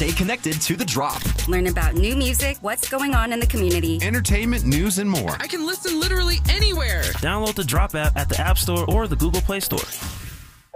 stay connected to The Drop. Learn about new music, what's going on in the community, entertainment, news, and more. I can listen literally anywhere. Download The Drop app at the App Store or the Google Play Store.